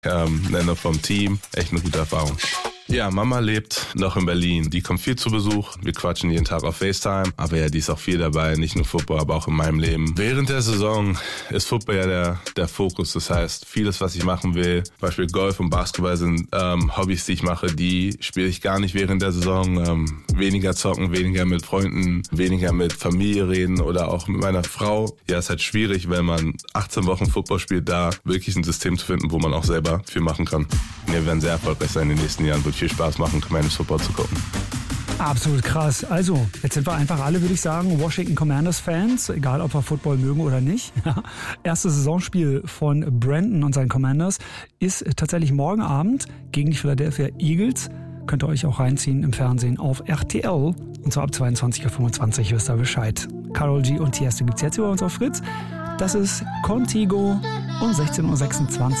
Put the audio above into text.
Nenner vom Team. Echt eine gute Erfahrung. Ja, Mama lebt noch in Berlin. Die kommt viel zu Besuch. Wir quatschen jeden Tag auf FaceTime. Aber ja, die ist auch viel dabei. Nicht nur Football, aber auch in meinem Leben. Während der Saison ist Football ja der Fokus. Das heißt, vieles, was ich machen will, zum Beispiel Golf und Basketball sind Hobbys, die ich mache, die spiele ich gar nicht während der Saison. Weniger zocken, weniger mit Freunden, weniger mit Familie reden oder auch mit meiner Frau. Ja, ist halt schwierig, wenn man 18 Wochen Football spielt, da wirklich ein System zu finden, wo man auch selber viel machen kann. Wir werden sehr erfolgreich sein in den nächsten Jahren. Wird viel Spaß machen, Commanders Football zu gucken. Absolut krass. Also, jetzt sind wir einfach alle, würde ich sagen, Washington Commanders-Fans, egal ob wir Football mögen oder nicht. Erstes Saisonspiel von Brandon und seinen Commanders ist tatsächlich morgen Abend gegen die Philadelphia Eagles. Könnt ihr euch auch reinziehen im Fernsehen auf RTL. Und zwar ab 22.25 Uhr, wisst ihr Bescheid. Karol G und Tiesto gibt's jetzt über uns auf Fritz. Das ist Contigo um 16.26 Uhr.